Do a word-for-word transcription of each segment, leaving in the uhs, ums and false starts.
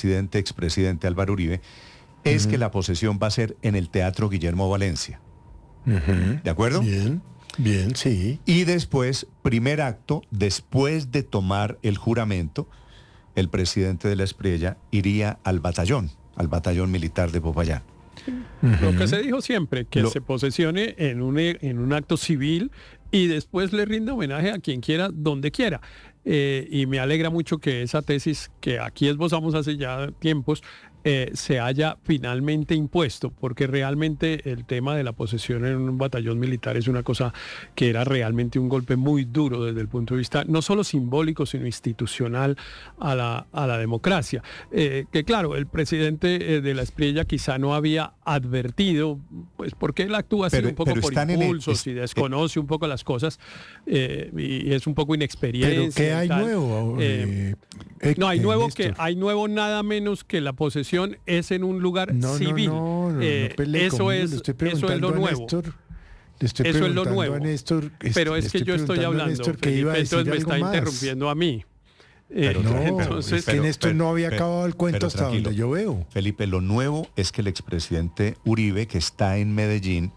presidente, expresidente Álvaro Uribe, es Uh-huh. que la posesión va a ser en el Teatro Guillermo Valencia. Uh-huh. ¿De acuerdo? Bien, bien, sí. Y después, primer acto, después de tomar el juramento, el presidente de la Espriella iría al batallón, al batallón militar de Popayán. Uh-huh. Lo que se dijo siempre, que Lo... se posesione en un, en un acto civil y después le rinda homenaje a quien quiera, donde quiera. Eh, y me alegra mucho que esa tesis que aquí esbozamos hace ya tiempos eh, se haya finalmente impuesto, porque realmente el tema de la posesión en un batallón militar es una cosa que era realmente un golpe muy duro desde el punto de vista no solo simbólico, sino institucional a la, a la democracia. Eh, que claro, el presidente eh, de la Espriella quizá no había advertido, pues porque él actúa así pero, un poco por impulsos el, y desconoce eh, un poco las cosas eh, y, y es un poco inexperiencia. ¿Pero qué hay tal. nuevo? Eh, eh, no, hay eh, nuevo Néstor. que hay nuevo nada menos que la posesión es en un lugar no, civil. No, no, no, eh, no pelee eso, conmigo, es, le estoy eso es lo nuevo. Néstor, le estoy eso es lo preguntando nuevo. A Néstor, pero es que yo estoy hablando, Néstor, que Felipe, iba a entonces me está más. interrumpiendo a mí. Pero eh, no, entonces, es que Néstor no había pero, acabado el cuento hasta donde yo veo. Felipe, lo nuevo es que el expresidente Uribe, que está en Medellín,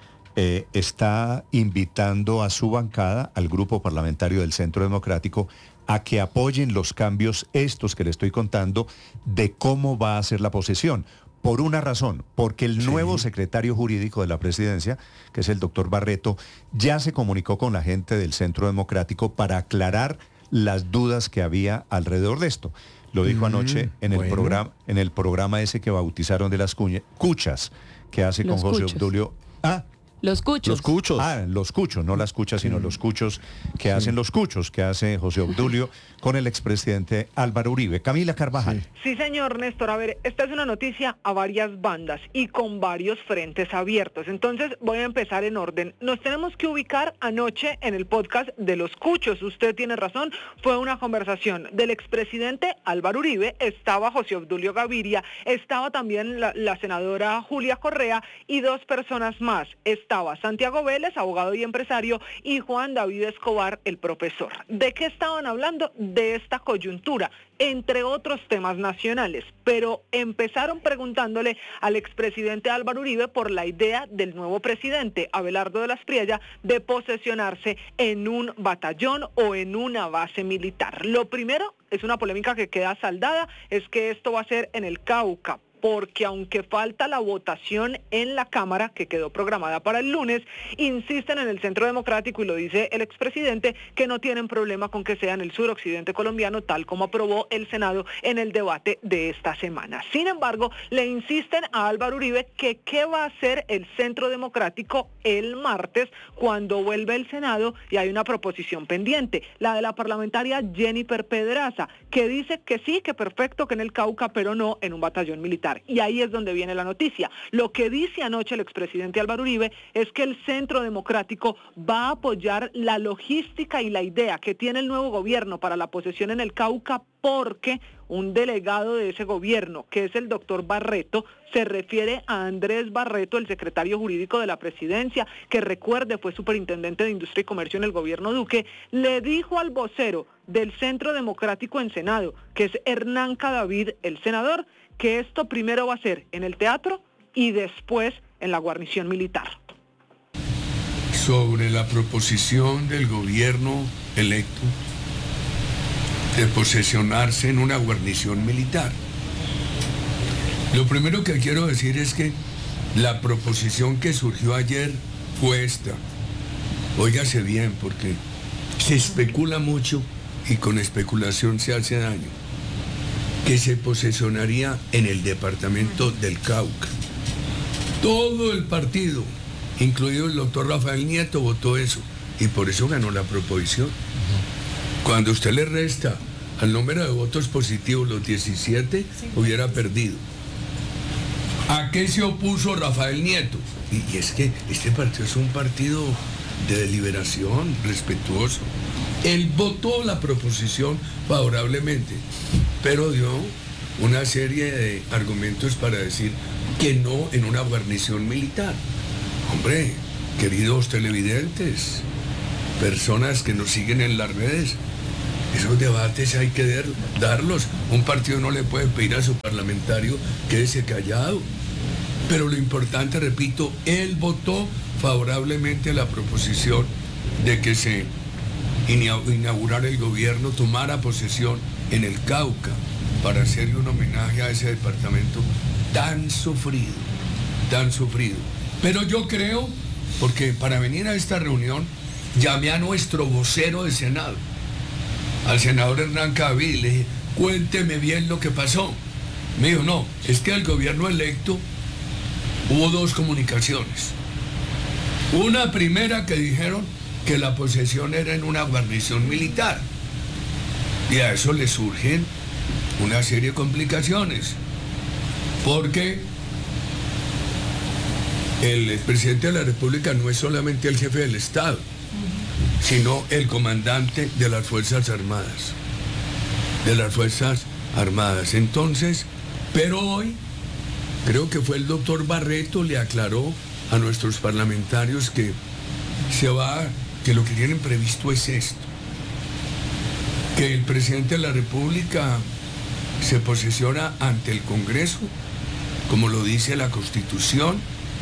eh, está invitando a su bancada, al grupo parlamentario del Centro Democrático, a que apoyen los cambios estos que le estoy contando de cómo va a ser la posesión. Por una razón, porque el sí. nuevo secretario jurídico de la presidencia, que es el doctor Barreto, ya se comunicó con la gente del Centro Democrático para aclarar las dudas que había alrededor de esto. Lo dijo mm, anoche en el, bueno. programa, en el programa ese que bautizaron de las cuña, cuchas, que hace los con José cuchos. Obdulio. Ah, Los cuchos. Los cuchos. Ah, los cuchos, no las cuchas, sino los cuchos que sí. hacen los cuchos, que hace José Obdulio con el expresidente Álvaro Uribe. Camila Carvajal. Sí. sí, señor Néstor. A ver, esta es una noticia a varias bandas y con varios frentes abiertos. Entonces voy a empezar en orden. Nos tenemos que ubicar anoche en el podcast de los cuchos. Usted tiene razón, fue una conversación del expresidente Álvaro Uribe, estaba José Obdulio Gaviria, estaba también la, la senadora Julia Correa y dos personas más. Estaba Santiago Vélez, abogado y empresario, y Juan David Escobar, el profesor. ¿De qué estaban hablando? De esta coyuntura, entre otros temas nacionales, pero empezaron preguntándole al expresidente Álvaro Uribe por la idea del nuevo presidente, Abelardo de la Espriella, de posesionarse en un batallón o en una base militar. Lo primero, es una polémica que queda saldada, es que esto va a ser en el Cauca, porque aunque falta la votación en la Cámara, que quedó programada para el lunes, insisten en el Centro Democrático, y lo dice el expresidente, que no tienen problema con que sea en el suroccidente colombiano, tal como aprobó el Senado en el debate de esta semana. Sin embargo, le insisten a Álvaro Uribe que qué va a hacer el Centro Democrático el martes, cuando vuelve el Senado y hay una proposición pendiente, la de la parlamentaria Jennifer Pedraza, que dice que sí, que perfecto, que en el Cauca, pero no en un batallón militar. Y ahí es donde viene la noticia. Lo que dice anoche el expresidente Álvaro Uribe es que el Centro Democrático va a apoyar la logística y la idea que tiene el nuevo gobierno para la posesión en el Cauca, porque un delegado de ese gobierno, que es el doctor Barreto, se refiere a Andrés Barreto, el secretario jurídico de la presidencia, que recuerde fue superintendente de Industria y Comercio en el gobierno Duque, le dijo al vocero del Centro Democrático en Senado, que es Hernán Cadavid, el senador, que esto primero va a ser en el teatro y después en la guarnición militar. Sobre la proposición del gobierno electo de posesionarse en una guarnición militar. Lo primero que quiero decir es que la proposición que surgió ayer fue esta. Óigase bien, porque se especula mucho y con especulación se hace daño, que se posesionaría en el departamento del Cauca. Todo el partido, incluido el doctor Rafael Nieto, votó eso y por eso ganó la proposición. Cuando usted le resta al número de votos positivos los diecisiete, hubiera perdido. ¿A qué se opuso Rafael Nieto? Y, y es que este partido es un partido de deliberación, respetuoso. Él votó la proposición favorablemente, pero dio una serie de argumentos para decir que no en una guarnición militar. Hombre, queridos televidentes, personas que nos siguen en las redes, Esos debates hay que dar, darlos. Un partido no le puede pedir a su parlamentario quédese callado. Pero lo importante, repito, él votó favorablemente a la proposición de que se inaugurara el gobierno, tomara posesión en el Cauca para hacerle un homenaje a ese departamento tan sufrido, tan sufrido. Pero yo creo, porque para venir a esta reunión llamé a nuestro vocero de Senado, al senador Hernán Cavill, y le dije, cuénteme bien lo que pasó. Me dijo, no, es que el gobierno electo hubo dos comunicaciones. Una primera que dijeron que la posesión era en una guarnición militar. Y a eso le surgen una serie de complicaciones. Porque el presidente de la República no es solamente el jefe del Estado, sino el comandante de las Fuerzas Armadas. De las Fuerzas Armadas. Entonces, pero hoy, creo que fue el doctor Barreto, le aclaró a nuestros parlamentarios que se va, que lo que tienen previsto es esto. Que el presidente de la República se posesiona ante el Congreso, como lo dice la Constitución,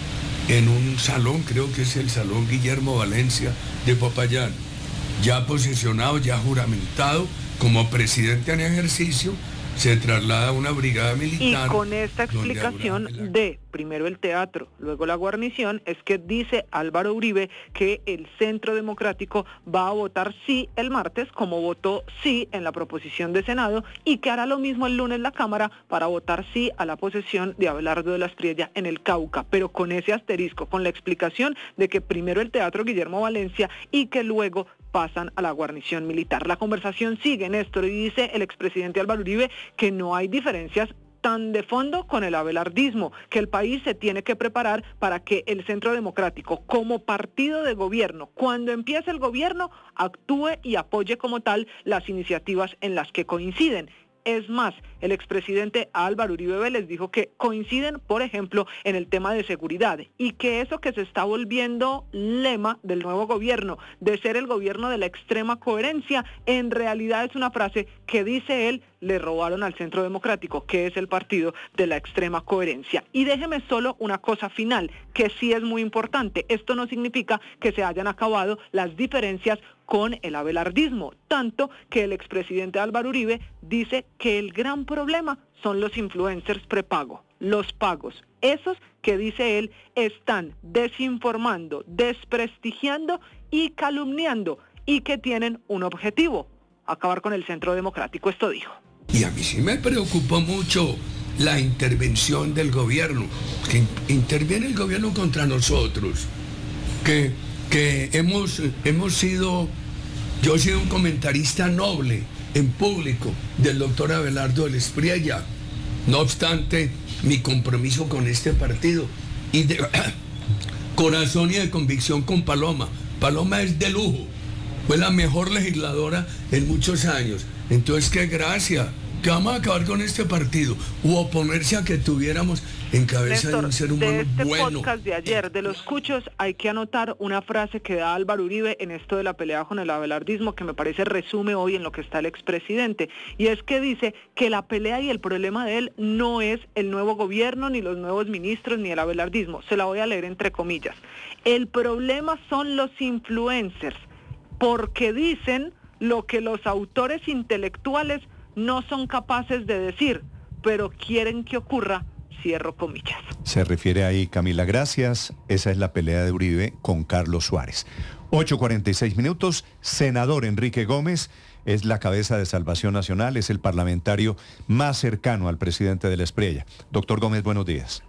en un salón, creo que es el Salón Guillermo Valencia de Popayán, ya posesionado, ya juramentado, como presidente en ejercicio, se traslada a una brigada militar. Y con esta explicación de primero el teatro, luego la guarnición, es que dice Álvaro Uribe que el Centro Democrático va a votar sí el martes, como votó sí en la proposición de Senado, y que hará lo mismo el lunes la Cámara para votar sí a la posesión de Abelardo de la Espriella en el Cauca, pero con ese asterisco, con la explicación de que primero el teatro Guillermo Valencia y que luego pasan a la guarnición militar. La conversación sigue, Néstor, y dice el expresidente Álvaro Uribe que no hay diferencias tan de fondo con el abelardismo, que el país se tiene que preparar para que el Centro Democrático, como partido de gobierno, cuando empiece el gobierno, actúe y apoye como tal las iniciativas en las que coinciden. Es más, el expresidente Álvaro Uribe Vélez dijo que coinciden, por ejemplo, en el tema de seguridad y que eso que se está volviendo lema del nuevo gobierno, de ser el gobierno de la extrema coherencia, en realidad es una frase que, dice él, le robaron al Centro Democrático, que es el partido de la extrema coherencia. Y déjeme solo una cosa final, que sí es muy importante. Esto no significa que se hayan acabado las diferencias con el abelardismo, tanto que el expresidente Álvaro Uribe dice que el gran problema son los influencers prepago, los pagos, esos que, dice él, están desinformando, desprestigiando y calumniando, y que tienen un objetivo: acabar con el Centro Democrático. Esto dijo. Y a mí sí me preocupó mucho la intervención del gobierno, que interviene el gobierno contra nosotros, que, que hemos, hemos sido, yo he sido un comentarista noble en público del doctor Abelardo de la Espriella, no obstante mi compromiso con este partido y de corazón y de convicción con Paloma. Paloma es de lujo, fue la mejor legisladora en muchos años. Entonces, qué gracia, que vamos a acabar con este partido u oponerse a que tuviéramos en cabeza Néstor, de un ser humano de este bueno. podcast de ayer, de los cuchos, hay que anotar una frase que da Álvaro Uribe en esto de la pelea con el abelardismo, que me parece resume hoy en lo que está el expresidente, y es que dice que la pelea y el problema de él no es el nuevo gobierno, ni los nuevos ministros, ni el abelardismo. Se la voy a leer entre comillas. El problema son los influencers, porque dicen lo que los autores intelectuales no son capaces de decir, pero quieren que ocurra, cierro comillas. Se refiere ahí, Camila, gracias. Esa es la pelea de Uribe con Carlos Suárez. ocho cuarenta y seis minutos, senador Enrique Gómez es la cabeza de Salvación Nacional, es el parlamentario más cercano al presidente de la Espriella. Doctor Gómez, buenos días.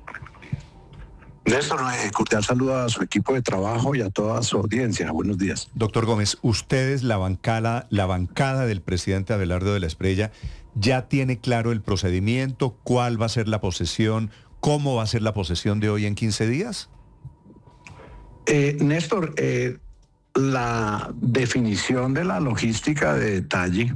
Néstor, eh, cordial saludo a su equipo de trabajo y a toda su audiencia. Buenos días. Doctor Gómez, ustedes, la bancada, la bancada del presidente Abelardo de la Espriella, ¿ya tiene claro el procedimiento? ¿Cuál va a ser la posesión? ¿Cómo va a ser la posesión de hoy en quince días? Eh, Néstor, eh, la definición de la logística de detalle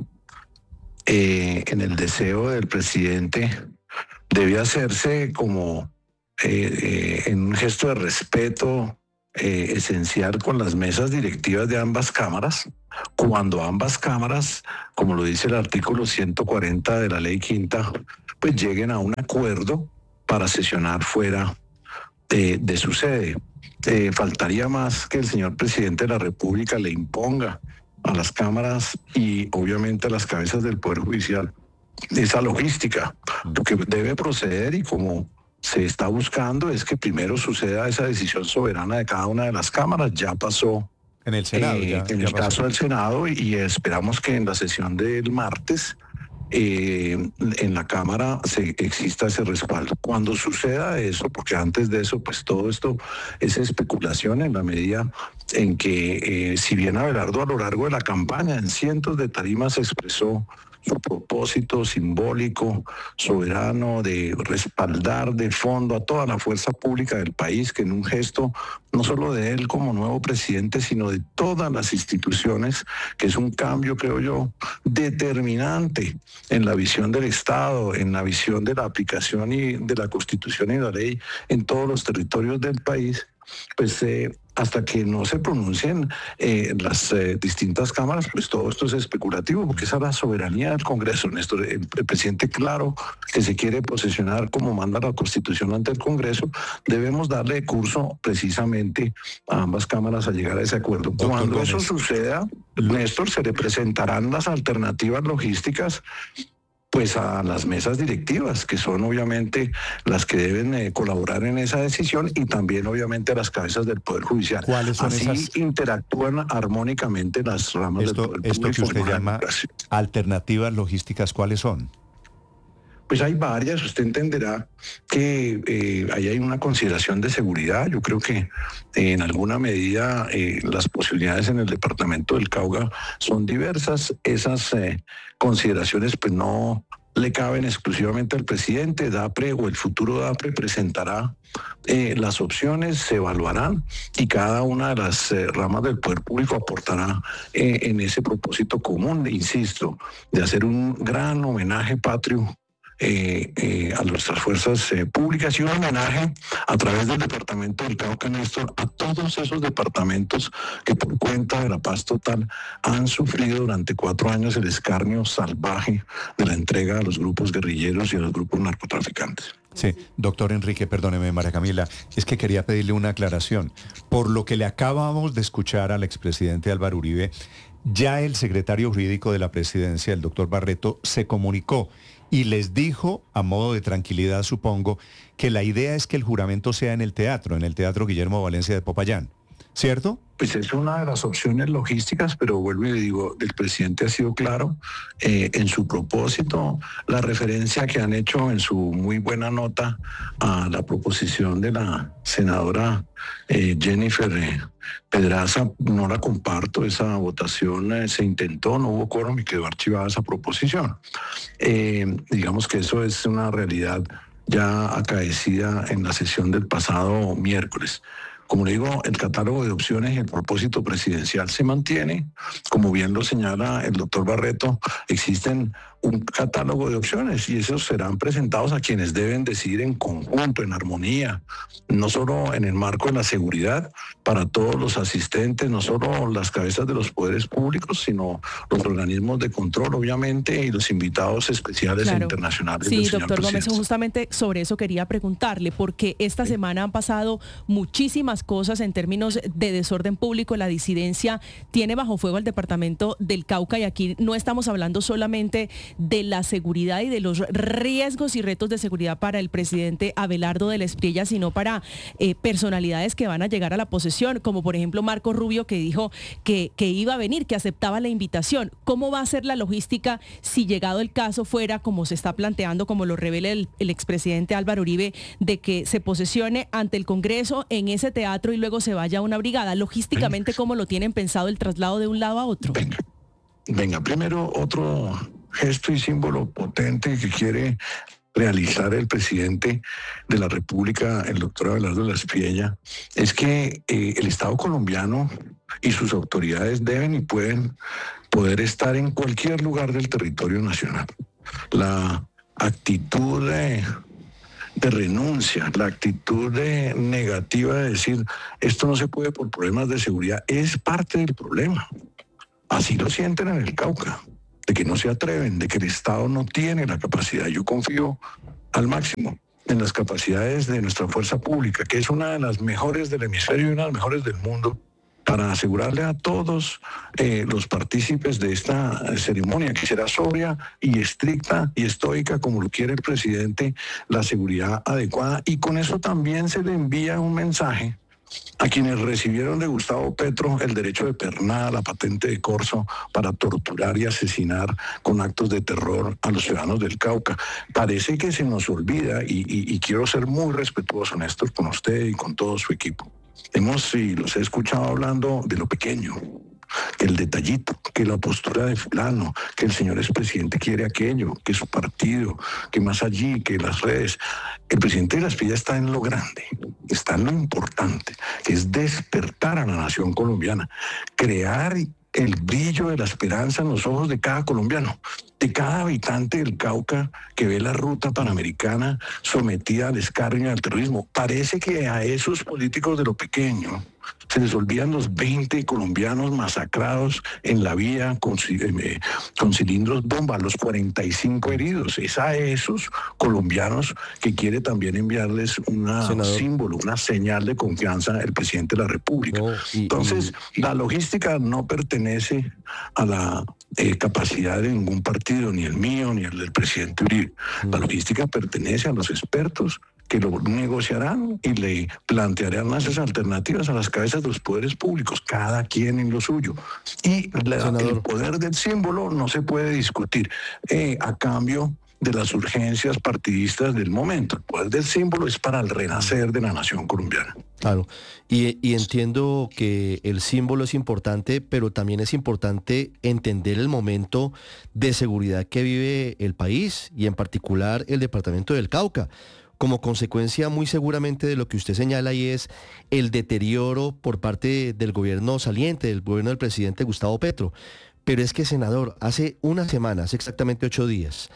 eh, en el deseo del presidente debe hacerse como... Eh, eh, en un gesto de respeto eh, esencial con las mesas directivas de ambas cámaras, cuando ambas cámaras, como lo dice el artículo ciento cuarenta de la ley quinta, pues lleguen a un acuerdo para sesionar fuera de, de su sede. Eh, faltaría más que el señor presidente de la República le imponga a las cámaras y obviamente a las cabezas del Poder Judicial esa logística. Lo que debe proceder y como se está buscando es que primero suceda esa decisión soberana de cada una de las cámaras. Ya pasó en el Senado. Eh, ya, en ya el pasó. caso del Senado y, y esperamos que en la sesión del martes eh, en la Cámara se exista ese respaldo. Cuando suceda eso, porque antes de eso, pues todo esto es especulación en la medida en que, eh, si bien Abelardo a lo largo de la campaña en cientos de tarimas expresó su propósito simbólico, soberano, de respaldar de fondo a toda la fuerza pública del país, que en un gesto no solo de él como nuevo presidente, sino de todas las instituciones, que es un cambio, creo yo, determinante en la visión del Estado, en la visión de la aplicación y de la Constitución y la ley en todos los territorios del país, pues eh, hasta que no se pronuncien eh, las eh, distintas cámaras, pues todo esto es especulativo, porque esa es la soberanía del Congreso, Néstor. El, el presidente, claro, que se quiere posesionar como manda la Constitución ante el Congreso, debemos darle curso precisamente a ambas cámaras a llegar a ese acuerdo. Doctor Cuando Gómez. eso suceda, Néstor, se le presentarán las alternativas logísticas pues a las mesas directivas, que son obviamente las que deben eh, colaborar en esa decisión, y también obviamente a las cabezas del Poder Judicial. ¿Cuáles son Así esas? interactúan armónicamente las ramas Esto, del Poder esto Público que usted en una llama democracia. alternativas logísticas, ¿cuáles son? Pues hay varias, usted entenderá que eh, ahí hay una consideración de seguridad. Yo creo que eh, en alguna medida eh, las posibilidades en el departamento del Cauca son diversas. Esas eh, consideraciones pues no le caben exclusivamente al presidente. DAPRE o el futuro DAPRE presentará eh, las opciones, se evaluarán y cada una de las eh, ramas del poder público aportará eh, en ese propósito común, insisto, de hacer un gran homenaje patrio Eh, eh, a nuestras fuerzas eh, públicas y un homenaje a través del departamento del Cauca, Néstor, a todos esos departamentos que por cuenta de la paz total han sufrido durante cuatro años el escarnio salvaje de la entrega a los grupos guerrilleros y a los grupos narcotraficantes. Sí, doctor Enrique, perdóneme, María Camila, es que quería pedirle una aclaración. Por lo que le acabamos de escuchar al expresidente Álvaro Uribe, ya el secretario jurídico de la presidencia, el doctor Barreto, se comunicó y les dijo, a modo de tranquilidad supongo, que la idea es que el juramento sea en el teatro, en el Teatro Guillermo Valencia de Popayán, ¿cierto? Pues es una de las opciones logísticas, pero vuelvo y le digo, el presidente ha sido claro eh, en su propósito. La referencia que han hecho en su muy buena nota a la proposición de la senadora eh, Jennifer eh, Pedraza, no la comparto. Esa votación eh, se intentó, no hubo quórum y quedó archivada esa proposición. Eh, digamos que eso es una realidad ya acaecida en la sesión del pasado miércoles. Como le digo, el catálogo de opciones y el propósito presidencial se mantiene. Como bien lo señala el doctor Barreto, existen un catálogo de opciones y esos serán presentados a quienes deben decidir en conjunto, en armonía, no solo en el marco de la seguridad para todos los asistentes, no solo las cabezas de los poderes públicos, sino los organismos de control, obviamente, y los invitados especiales Claro. e internacionales. Sí, del señor doctor Gómez, presidente. justamente sobre eso quería preguntarle, porque esta semana han pasado muchísimas cosas en términos de desorden público. La disidencia tiene bajo fuego al departamento del Cauca, y aquí no estamos hablando solamente de la seguridad y de los riesgos y retos de seguridad para el presidente Abelardo de la Espriella, sino para eh, personalidades que van a llegar a la posesión, como por ejemplo Marco Rubio, que dijo que, que iba a venir, que aceptaba la invitación. ¿Cómo va a ser la logística si, llegado el caso, fuera como se está planteando, como lo revela el, el expresidente Álvaro Uribe, de que se posesione ante el Congreso en ese teatro y luego se vaya a una brigada? Logísticamente, ¿cómo lo tienen pensado el traslado de un lado a otro? Venga, venga, primero otro gesto y símbolo potente que quiere realizar el presidente de la República, el doctor Abelardo de la Espriella, es que eh, el Estado colombiano y sus autoridades deben y pueden poder estar en cualquier lugar del territorio nacional. La actitud eh, de renuncia, la actitud de negativa de decir esto no se puede por problemas de seguridad, es parte del problema. Así lo sienten en el Cauca, de que no se atreven, de que el Estado no tiene la capacidad. Yo confío al máximo en las capacidades de nuestra fuerza pública, que es una de las mejores del hemisferio y una de las mejores del mundo, para asegurarle a todos eh, los partícipes de esta ceremonia, que será sobria y estricta y estoica, como lo quiere el presidente, la seguridad adecuada. Y con eso también se le envía un mensaje a quienes recibieron de Gustavo Petro el derecho de pernada, la patente de corso, para torturar y asesinar con actos de terror a los ciudadanos del Cauca. Parece que se nos olvida, y, y, y quiero ser muy respetuoso, Néstor, con usted y con todo su equipo. Hemos, y los he escuchado hablando de lo pequeño, que el detallito, que la postura de fulano, que el señor expresidente quiere aquello, que su partido, que más allí, que las redes. El presidente de la Espriella está en lo grande, está en lo importante, que es despertar a la nación colombiana, crear el brillo de la esperanza en los ojos de cada colombiano, de cada habitante del Cauca que ve la ruta panamericana sometida al escarnio y al terrorismo. Parece que a esos políticos de lo pequeño se les olvidan los veinte colombianos masacrados en la vía con, eh, con cilindros bomba, los cuarenta y cinco heridos. Es a esos colombianos que quiere también enviarles un símbolo, una señal de confianza el presidente de la República. No, y, Entonces, y... la logística no pertenece a la eh, capacidad de ningún partido, ni el mío, ni el del presidente Uribe. Mm. La logística pertenece a los expertos que lo negociarán y le plantearán esas alternativas a las cabezas de los poderes públicos, cada quien en lo suyo. Y la, el poder del símbolo no se puede discutir eh, a cambio de las urgencias partidistas del momento. El poder del símbolo es para el renacer de la nación colombiana. Claro, y, y entiendo que el símbolo es importante, pero también es importante entender el momento de seguridad que vive el país y en particular el departamento del Cauca, como consecuencia muy seguramente de lo que usted señala, y es el deterioro por parte del gobierno saliente, del gobierno del presidente Gustavo Petro. Pero es que, senador, hace una semana, hace exactamente ocho días,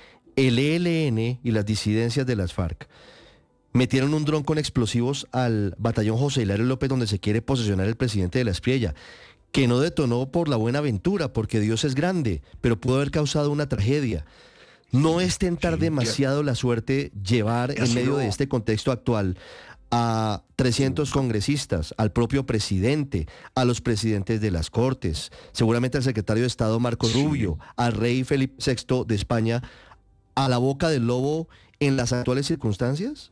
el E L N y las disidencias de las FARC metieron un dron con explosivos al batallón José Hilario López, donde se quiere posesionar el presidente de la Espriella, que no detonó por la buena aventura, porque Dios es grande, pero pudo haber causado una tragedia. ¿No es tentar demasiado la suerte llevar en medio de este contexto actual a trescientos congresistas, al propio presidente, a los presidentes de las Cortes, seguramente al secretario de Estado Marco Rubio, al rey Felipe sexto de España, a la boca del lobo en las actuales circunstancias?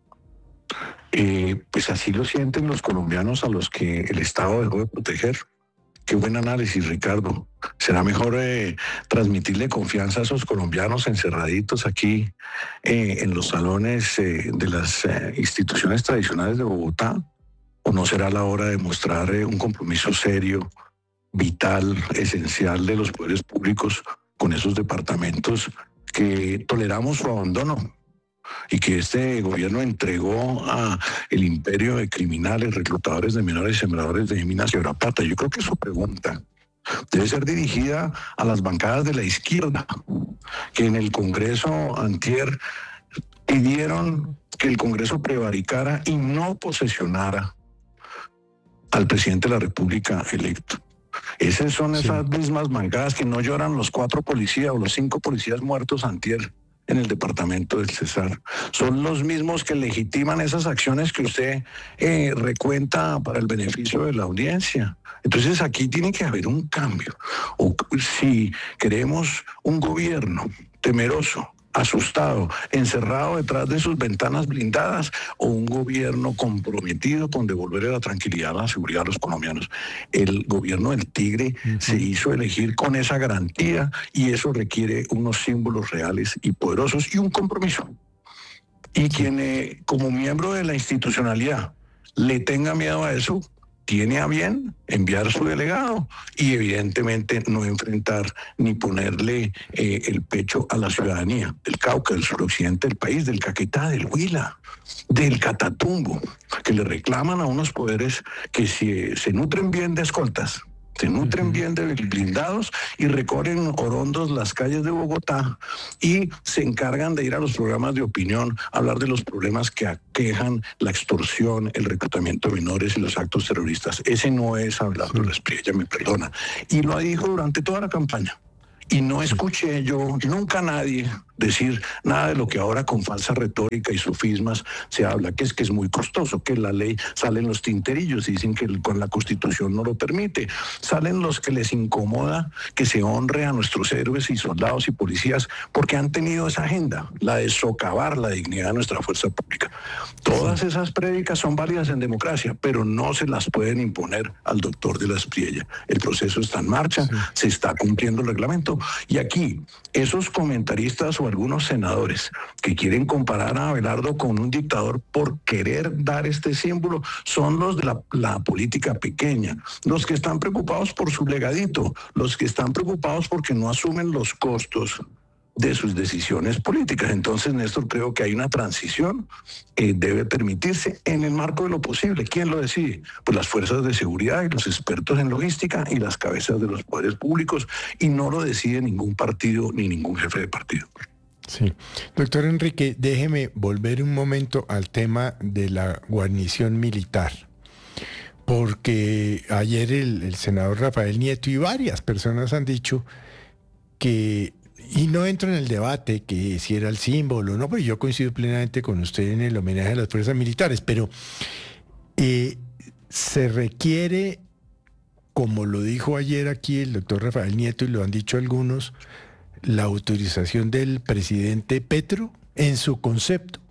Eh, pues así lo sienten los colombianos a los que el Estado dejó de proteger. Qué buen análisis, Ricardo. Será mejor eh, transmitirle confianza a esos colombianos encerraditos aquí eh, en los salones eh, de las eh, instituciones tradicionales de Bogotá. ¿O no será la hora de mostrar eh, un compromiso serio, vital, esencial de los poderes públicos con esos departamentos que toleramos su abandono y que este gobierno entregó a el imperio de criminales, reclutadores de menores y sembradores de minas y oro plata? Yo creo que su pregunta debe ser dirigida a las bancadas de la izquierda, que en el Congreso antier pidieron que el Congreso prevaricara y no posesionara al presidente de la República electo. Esas son esas sí. mismas bancadas que no lloran los cuatro policías o los cinco policías muertos antier en el departamento del Cesar. Son los mismos que legitiman esas acciones que usted eh, recuenta para el beneficio de la audiencia. Entonces aquí tiene que haber un cambio. O si queremos un gobierno temeroso, asustado, encerrado detrás de sus ventanas blindadas, o un gobierno comprometido con devolverle la tranquilidad, la seguridad a los colombianos. El gobierno del Tigre uh-huh. se hizo elegir con esa garantía, y eso requiere unos símbolos reales y poderosos y un compromiso. Y quien eh, como miembro de la institucionalidad le tenga miedo a eso, tiene a bien enviar su delegado y evidentemente no enfrentar ni ponerle eh, el pecho a la ciudadanía del Cauca, del suroccidente del país, del Caquetá, del Huila, del Catatumbo, que le reclaman a unos poderes que si se nutren bien de escoltas, se nutren bien de blindados y recorren orondos las calles de Bogotá y se encargan de ir a los programas de opinión, a hablar de los problemas que aquejan la extorsión, el reclutamiento de menores y los actos terroristas. Ese no es Abelardo Espriella, me perdona. Y lo dijo durante toda la campaña. Y no escuché yo nunca a nadie decir nada de lo que ahora con falsa retórica y sofismas se habla, que es que es muy costoso, que la ley salen los tinterillos y dicen que con la Constitución no lo permite. Salen los que les incomoda que se honre a nuestros héroes y soldados y policías porque han tenido esa agenda, la de socavar la dignidad de nuestra fuerza pública. Todas esas prédicas son válidas en democracia, pero no se las pueden imponer al doctor de la Espriella. El proceso está en marcha, sí. Se está cumpliendo el reglamento. Y aquí, esos comentaristas o algunos senadores que quieren comparar a Abelardo con un dictador por querer dar este símbolo son los de la, la política pequeña, los que están preocupados por su legadito, los que están preocupados porque no asumen los costos de sus decisiones políticas. Entonces, Néstor, creo que hay una transición que debe permitirse en el marco de lo posible. ¿Quién lo decide? Pues las fuerzas de seguridad y los expertos en logística y las cabezas de los poderes públicos, y no lo decide ningún partido ni ningún jefe de partido. Sí. Doctor Enrique, déjeme volver un momento al tema de la guarnición militar, porque ayer el, el senador Rafael Nieto y varias personas han dicho que, y no entro en el debate que si era el símbolo, no, porque yo coincido plenamente con usted en el homenaje a las fuerzas militares, pero eh, se requiere, como lo dijo ayer aquí el doctor Rafael Nieto y lo han dicho algunos, la autorización del presidente Petro en su concepto.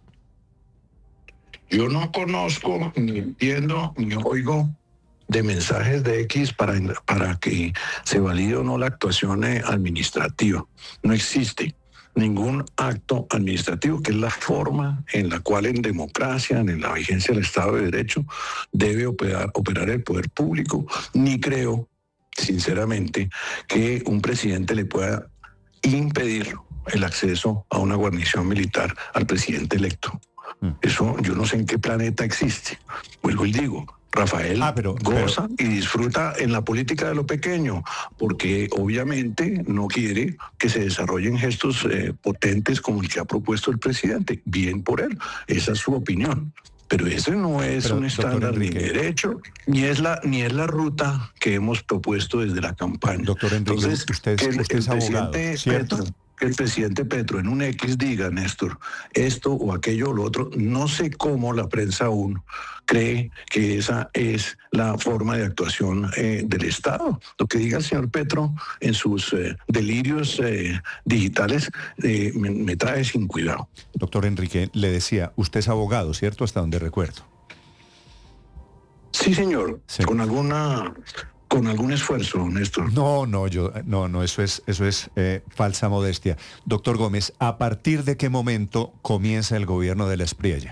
Yo no conozco, ni entiendo, ni oigo de mensajes de X para, para que se valide o no la actuación eh, administrativa. No existe ningún acto administrativo, que es la forma en la cual en democracia, en la vigencia del Estado de Derecho, debe operar, operar el poder público. Ni creo, sinceramente, que un presidente le pueda impedir el acceso a una guarnición militar al presidente electo. Eso yo no sé en qué planeta existe. Vuelvo y digo, Rafael ah, pero, goza pero... y disfruta en la política de lo pequeño, porque obviamente no quiere que se desarrollen gestos eh, potentes como el que ha propuesto el presidente. Bien por él, esa es su opinión. Pero ese no es pero, un estándar ni derecho, ni es la ni es la ruta que hemos propuesto desde la campaña. Doctor Enrique, entonces, usted, que el, usted el es abogado, presidente ¿cierto? Petro, que el presidente Petro en un X diga, Néstor, esto o aquello o lo otro, no sé cómo la prensa aún cree que esa es la forma de actuación eh, del Estado. Lo que diga el señor Petro en sus eh, delirios eh, digitales eh, me, me trae sin cuidado. Doctor Enrique, le decía, usted es abogado, ¿cierto? Hasta donde recuerdo. Sí, señor, sí. con alguna... Con algún esfuerzo, Néstor. No, no, yo, no, no, eso es, eso es eh, falsa modestia. Doctor Gómez, ¿a partir de qué momento comienza el gobierno de la Espriella?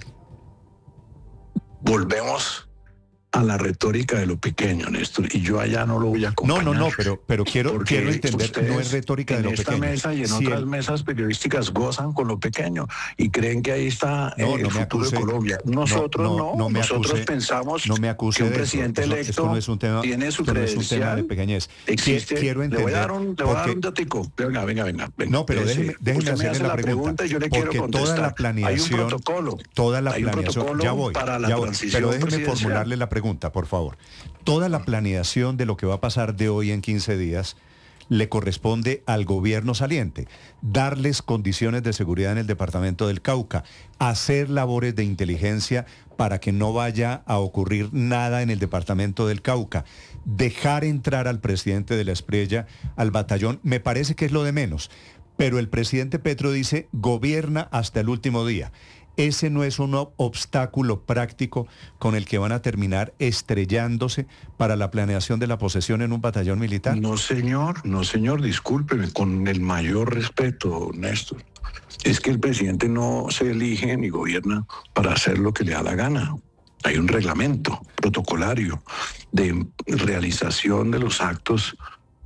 Volvemos a la retórica de lo pequeño, Néstor, y yo allá no lo voy a acompañar. No, no, no, pero, pero quiero, quiero entender que no es retórica de lo pequeño. En esta mesa y en sí, otras el... mesas periodísticas gozan con lo pequeño y creen que ahí está no, eh, no el futuro acuse, de Colombia. Nosotros no, no, no me nosotros acuse, pensamos no me acuse que un de presidente eso. electo esto no es un tema, tiene su esto no es un tema de pequeñez. Existe, quiero entender. Le voy a dar un, le voy a dar un datico. Venga, venga, venga. venga. No, pero déjeme, déjeme hacerle la pregunta. Y yo le porque quiero contestar. Toda la planeación, hay un protocolo. Toda la hay un planeación, protocolo ya voy, para la ya voy, transición pero déjeme formularle la pregunta, por favor. Toda la planeación de lo que va a pasar de hoy en quince días le corresponde al gobierno saliente, darles condiciones de seguridad en el departamento del Cauca, hacer labores de inteligencia para que no vaya a ocurrir nada en el departamento del Cauca, dejar entrar al presidente de la Espriella al batallón, me parece que es lo de menos, pero el presidente Petro dice, gobierna hasta el último día. ¿Ese no es un obstáculo práctico con el que van a terminar estrellándose para la planeación de la posesión en un batallón militar? No, señor, no, señor, discúlpeme, con el mayor respeto, Néstor. Es que el presidente no se elige ni gobierna para hacer lo que le da la gana. Hay un reglamento protocolario de realización de los actos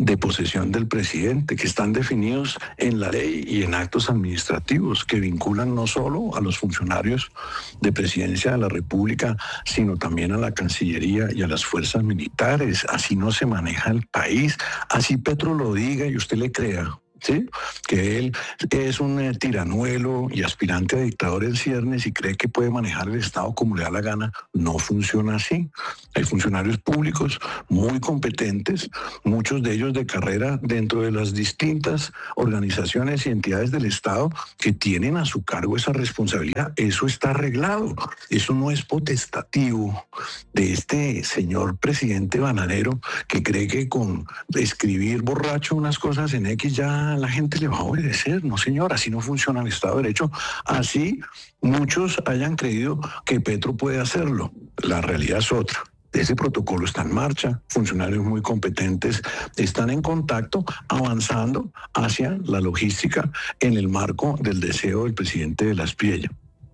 de posesión del presidente, que están definidos en la ley y en actos administrativos que vinculan no solo a los funcionarios de presidencia de la República, sino también a la Cancillería y a las fuerzas militares. Así no se maneja el país, así Petro lo diga y usted le crea. ¿Sí? Que él es un eh, tiranuelo y aspirante a dictador en ciernes y cree que puede manejar el Estado como le da la gana. No funciona así. Hay funcionarios públicos muy competentes, muchos de ellos de carrera dentro de las distintas organizaciones y entidades del Estado que tienen a su cargo esa responsabilidad. Eso está arreglado. Eso no es potestativo de este señor presidente bananero que cree que con escribir borracho unas cosas en X ya la gente le va a obedecer. No, señor, así no funciona el Estado de Derecho. Así muchos hayan creído que Petro puede hacerlo. La realidad es otra. Ese protocolo está en marcha, funcionarios muy competentes están en contacto, avanzando hacia la logística en el marco del deseo del presidente de la Espriella.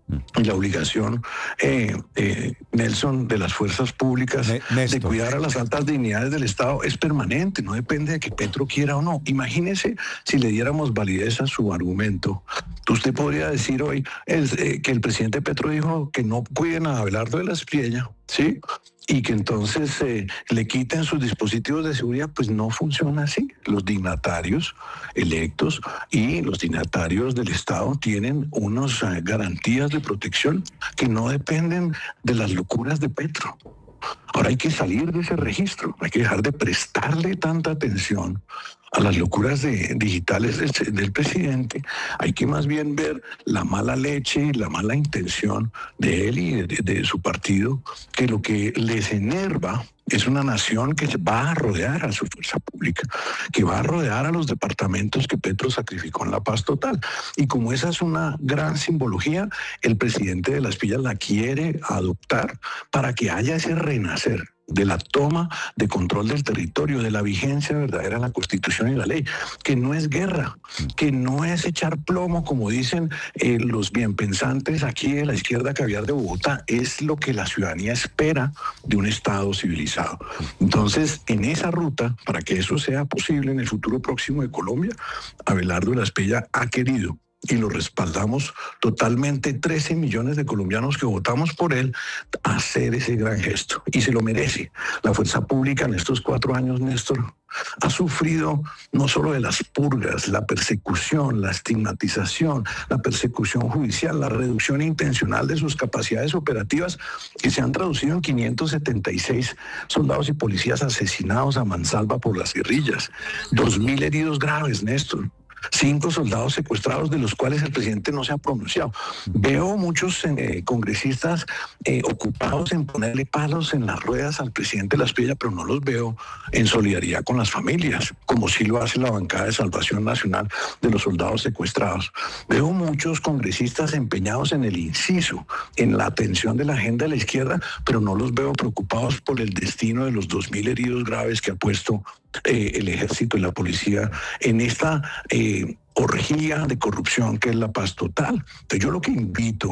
Y la obligación, eh, eh, Nelson, de las fuerzas públicas de cuidar a las altas dignidades del Estado es permanente, no depende de que Petro quiera o no. Imagínese si le diéramos validez a su argumento. Usted podría decir hoy es, eh, que el presidente Petro dijo que no cuiden a Abelardo de la Espriella, ¿sí? Y que entonces eh, le quiten sus dispositivos de seguridad. Pues no funciona así. Los dignatarios electos y los dignatarios del Estado tienen unas uh, garantías de protección que no dependen de las locuras de Petro. Ahora hay que salir de ese registro, hay que dejar de prestarle tanta atención a las locuras de, digitales del, del presidente. Hay que más bien ver la mala leche y la mala intención de él y de, de su partido, que lo que les enerva es una nación que va a rodear a su fuerza pública, que va a rodear a los departamentos que Petro sacrificó en la paz total. Y como esa es una gran simbología, el presidente de la Espriella la quiere adoptar para que haya ese renacer de la toma de control del territorio, de la vigencia verdadera de la Constitución y la ley, que no es guerra, que no es echar plomo, como dicen eh, los bienpensantes aquí de la izquierda caviar de Bogotá, es lo que la ciudadanía espera de un Estado civilizado. Entonces, en esa ruta, para que eso sea posible en el futuro próximo de Colombia, Abelardo de la Espriella ha querido, y lo respaldamos totalmente, trece millones de colombianos que votamos por él, hacer ese gran gesto. Y se lo merece. La fuerza pública en estos cuatro años, Néstor, ha sufrido no solo de las purgas, la persecución, la estigmatización, la persecución judicial, la reducción intencional de sus capacidades operativas, que se han traducido en quinientos setenta y seis soldados y policías asesinados a mansalva por las guerrillas, dos mil heridos graves, Néstor. Cinco soldados secuestrados, de los cuales el presidente no se ha pronunciado. Veo muchos eh, congresistas eh, ocupados en ponerle palos en las ruedas al presidente de la Espriella, pero no los veo en solidaridad con las familias, como sí lo hace la bancada de Salvación Nacional de los soldados secuestrados. Veo muchos congresistas empeñados en el inciso, en la atención de la agenda de la izquierda, pero no los veo preocupados por el destino de los dos mil heridos graves que ha puesto eh, el ejército y la policía en esta eh, orgía de corrupción que es la paz total. Entonces yo lo que invito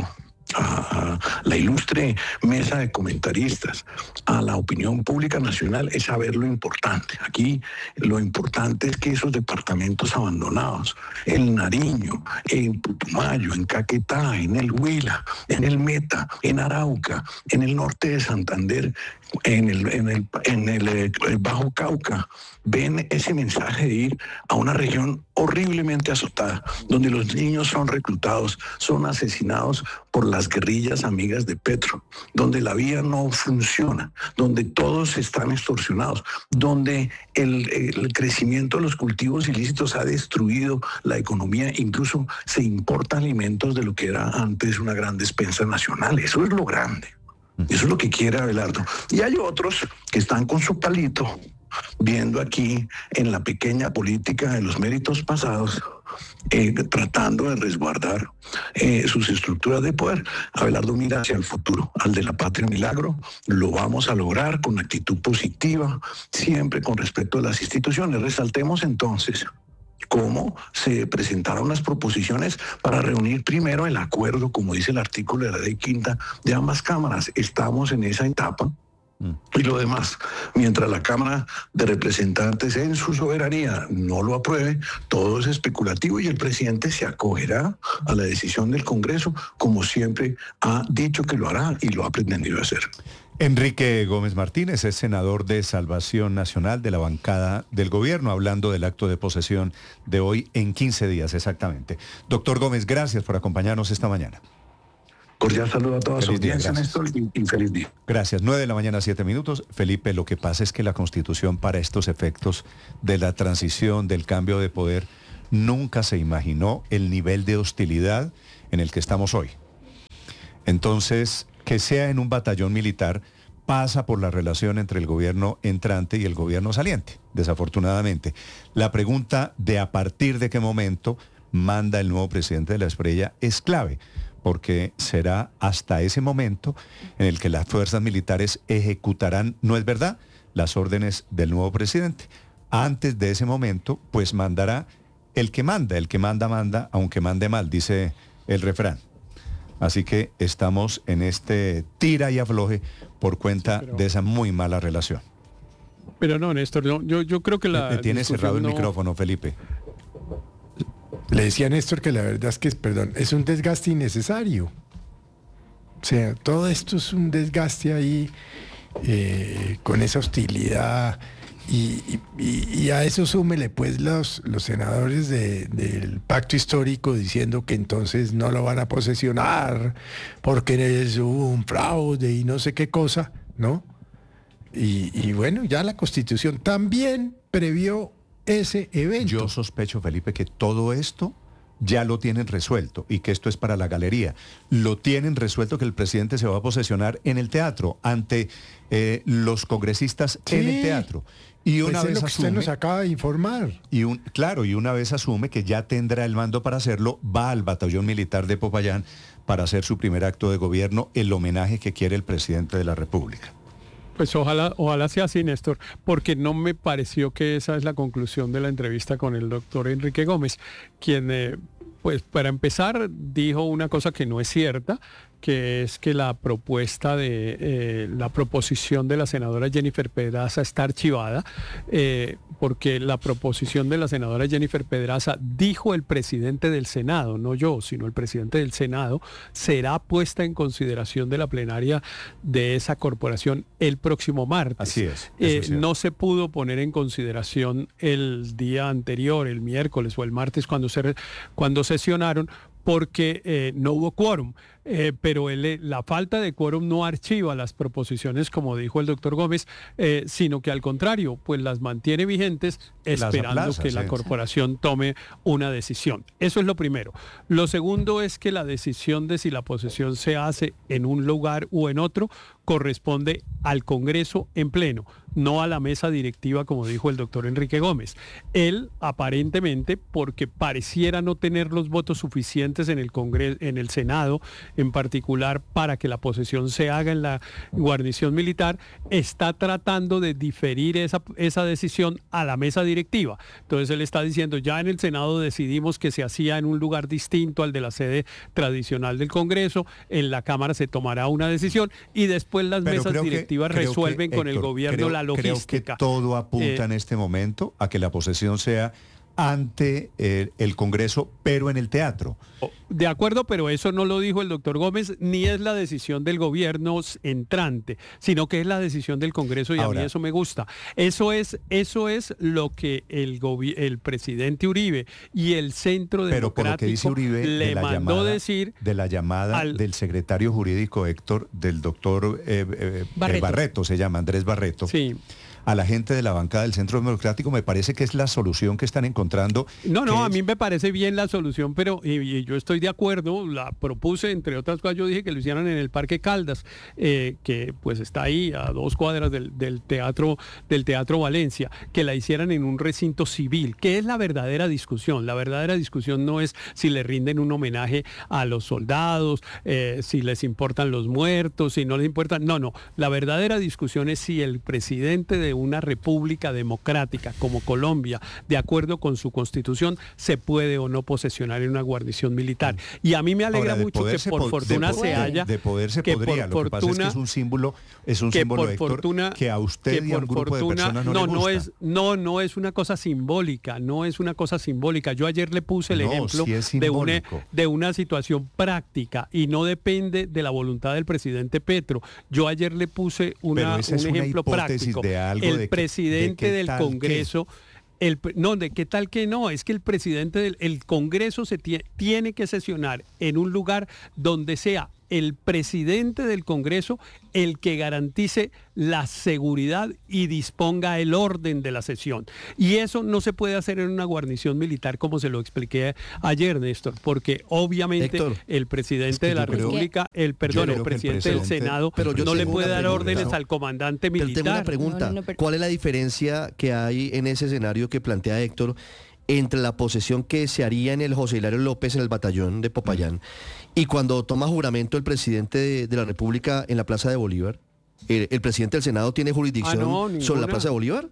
a la ilustre mesa de comentaristas, a la opinión pública nacional, es saber lo importante. Aquí lo importante es que esos departamentos abandonados, el Nariño, en Putumayo, en Caquetá, en el Huila, en el Meta, en Arauca, en el norte de Santander, en el, en el, en el, el Bajo Cauca, ven ese mensaje de ir a una región horriblemente azotada, donde los niños son reclutados, son asesinados por las guerrillas amigas de Petro, donde la vía no funciona, donde todos están extorsionados, donde el, el crecimiento de los cultivos ilícitos ha destruido la economía, incluso se importan alimentos de lo que era antes una gran despensa nacional. Eso es lo grande. Eso es lo que quiere Abelardo. Y hay otros que están con su palito, viendo aquí en la pequeña política de los méritos pasados, eh, tratando de resguardar eh, sus estructuras de poder. Abelardo mira hacia el futuro, al de la patria milagro. Lo vamos a lograr con actitud positiva, siempre con respeto a las instituciones. Resaltemos entonces cómo se presentaron las proposiciones para reunir primero el acuerdo, como dice el artículo de la ley quinta, de ambas cámaras. Estamos en esa etapa Y lo demás, mientras la Cámara de Representantes en su soberanía no lo apruebe, todo es especulativo y el presidente se acogerá a la decisión del Congreso, como siempre ha dicho que lo hará y lo ha pretendido hacer. Enrique Gómez Martínez es senador de Salvación Nacional de la bancada del gobierno, hablando del acto de posesión de hoy en quince días exactamente. Doctor Gómez, gracias por acompañarnos esta mañana. Cordial saludo a toda su audiencia, Néstor, y, y feliz día. Gracias. nueve de la mañana, siete minutos. Felipe, lo que pasa es que la Constitución para estos efectos de la transición, del cambio de poder, nunca se imaginó el nivel de hostilidad en el que estamos hoy. Entonces, que sea en un batallón militar pasa por la relación entre el gobierno entrante y el gobierno saliente, desafortunadamente. La pregunta de a partir de qué momento manda el nuevo presidente de la Espriella es clave, porque será hasta ese momento en el que las fuerzas militares ejecutarán, ¿no es verdad?, las órdenes del nuevo presidente. Antes de ese momento, pues mandará el que manda, el que manda, manda, aunque mande mal, dice el refrán. Así que estamos en este tira y afloje por cuenta sí, pero... de esa muy mala relación. Pero no, Néstor, no, yo, yo creo que la... Le tiene cerrado el no... micrófono, Felipe. Le decía a Néstor que la verdad es que, perdón, es un desgaste innecesario. O sea, todo esto es un desgaste ahí eh, con esa hostilidad y, y, y a eso súmele pues los, los senadores de, del pacto histórico diciendo que entonces no lo van a posesionar porque es un fraude y no sé qué cosa, ¿no? Y, y bueno, ya la Constitución también previó ese evento. Yo sospecho, Felipe, que todo esto ya lo tienen resuelto y que esto es para la galería. Lo tienen resuelto que el presidente se va a posesionar en el teatro, ante eh, los congresistas sí, en el teatro. Y una pues vez es lo que asume, usted nos acaba de informar. Y un, claro, y una vez asume que ya tendrá el mando para hacerlo, va al batallón militar de Popayán para hacer su primer acto de gobierno, el homenaje que quiere el presidente de la República. Pues ojalá, ojalá sea así, Néstor, porque no me pareció que esa es la conclusión de la entrevista con el doctor Enrique Gómez, quien, eh, pues para empezar, dijo una cosa que no es cierta, que es que la propuesta de eh, la proposición de la senadora Jennifer Pedraza está archivada, eh, porque la proposición de la senadora Jennifer Pedraza, dijo el presidente del Senado, no yo, sino el presidente del Senado, será puesta en consideración de la plenaria de esa corporación el próximo martes. Así es. Eh, es no se pudo poner en consideración el día anterior, el miércoles o el martes, cuando se cuando sesionaron, porque eh, no hubo quórum. Eh, pero el, la falta de quórum no archiva las proposiciones, como dijo el doctor Gómez, eh, sino que al contrario, pues las mantiene vigentes esperando aplaza, que sí. la corporación tome una decisión. Eso es lo primero. Lo segundo es que la decisión de si la posesión se hace en un lugar o en otro corresponde al Congreso en pleno, no a la mesa directiva, como dijo el doctor Enrique Gómez. Él, aparentemente, porque pareciera no tener los votos suficientes en el Congreso, en el Senado, en particular para que la posesión se haga en la guarnición militar, está tratando de diferir esa, esa decisión a la mesa directiva. Entonces él está diciendo, ya en el Senado decidimos que se hacía en un lugar distinto al de la sede tradicional del Congreso, en la Cámara se tomará una decisión y después las Pero mesas directivas que, resuelven que, con Héctor, el gobierno creo, la logística. Creo que todo apunta eh, en este momento a que la posesión sea ante el, el Congreso, pero en el teatro. De acuerdo, pero eso no lo dijo el doctor Gómez, ni es la decisión del gobierno entrante, sino que es la decisión del Congreso y Ahora, a mí eso me gusta. Eso es, eso es lo que el, el presidente Uribe y el Centro Democrático pero por lo que dice Uribe, le de la mandó llamada, decir... De la llamada al, del secretario jurídico, Héctor, del doctor eh, eh, Barreto. Barreto, se llama Andrés Barreto. Sí. A la gente de la bancada del Centro Democrático, me parece que es la solución que están encontrando. No, no, a es... mí me parece bien la solución, pero y, y yo estoy de acuerdo, la propuse, entre otras cosas, yo dije que lo hicieran en el Parque Caldas, eh, que pues está ahí a dos cuadras del, del, teatro, del Teatro Valencia, que la hicieran en un recinto civil, que es la verdadera discusión. La verdadera discusión no es si le rinden un homenaje a los soldados, eh, si les importan los muertos, si no les importan, no, no. La verdadera discusión es si el presidente de una república democrática como Colombia, de acuerdo con su constitución, se puede o no posesionar en una guarnición militar. Y a mí me alegra Ahora, mucho que por fortuna se haya... De poder se que podría, por lo que pasa es que es un símbolo, es un que símbolo, por Héctor, fortuna, que a usted que y a por un grupo fortuna, de personas no, no, le gusta. no es, no, no es una cosa simbólica, no es una cosa simbólica. Yo ayer le puse el No, ejemplo sí es de una, simbólico. de una situación práctica y no depende de la voluntad del presidente Petro. Yo ayer le puse una, Pero esa un es una ejemplo hipótesis práctico. de algo el de que- presidente de qué del tal que- Congreso... El, no, de qué tal que no, es que el presidente del el Congreso se tie- tiene que sesionar en un lugar donde sea el presidente del Congreso el que garantice la seguridad y disponga el orden de la sesión. Y eso no se puede hacer en una guarnición militar, como se lo expliqué ayer, Néstor, porque obviamente Héctor, el presidente es que de la yo creo- República, el perdón, yo el creo que el presidente del presidente- Senado pero yo no le tengo puede una dar pregunta. órdenes al comandante Pero militar. tengo una pregunta. No, no, pero- ¿Cuál es la diferencia que hay en ese escenario que plantea Héctor entre la posesión que se haría en el José Hilario López en el batallón de Popayán y cuando toma juramento el presidente de, de la República en la Plaza de Bolívar? ¿El, el presidente del Senado tiene jurisdicción Ah, no, sobre la ninguna. Plaza de Bolívar?